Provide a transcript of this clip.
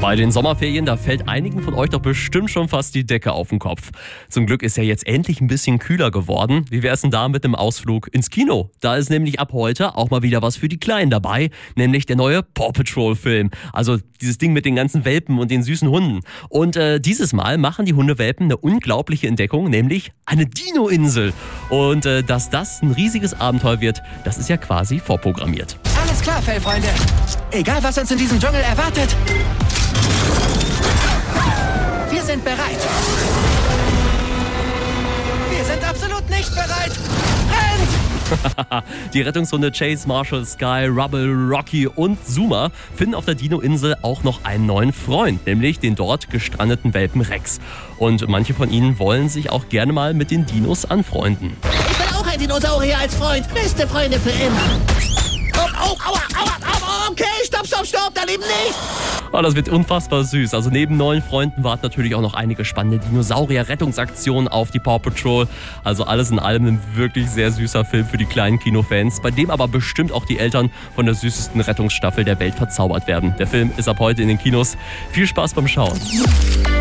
Bei den Sommerferien, da fällt einigen von euch doch bestimmt schon fast die Decke auf den Kopf. Zum Glück ist ja jetzt endlich ein bisschen kühler geworden. Wie wär's denn da mit einem Ausflug ins Kino? Da ist nämlich ab heute auch mal wieder was für die Kleinen dabei, nämlich der neue Paw Patrol Film. Also dieses Ding mit den ganzen Welpen und den süßen Hunden. Und dieses Mal machen die Hundewelpen eine unglaubliche Entdeckung, nämlich eine Dino-Insel. Und dass das ein riesiges Abenteuer wird, das ist ja quasi vorprogrammiert. Alles klar, Fellfreunde. Egal, was uns in diesem Dschungel erwartet. Wir sind bereit. Wir sind absolut nicht bereit. Rennt! Die Rettungshunde Chase, Marshall, Sky, Rubble, Rocky und Zuma finden auf der Dino-Insel auch noch einen neuen Freund, nämlich den dort gestrandeten Welpen Rex. Und manche von ihnen wollen sich auch gerne mal mit den Dinos anfreunden. Ich will auch ein Dinosaurier als Freund. Beste Freunde für immer. Oh, aua, okay, stopp, daneben nicht. Oh, das wird unfassbar süß. Also neben neuen Freunden warten natürlich auch noch einige spannende Dinosaurier-Rettungsaktionen auf die Paw Patrol. Also alles in allem ein wirklich sehr süßer Film für die kleinen Kinofans, bei dem aber bestimmt auch die Eltern von der süßesten Rettungsstaffel der Welt verzaubert werden. Der Film ist ab heute in den Kinos. Viel Spaß beim Schauen.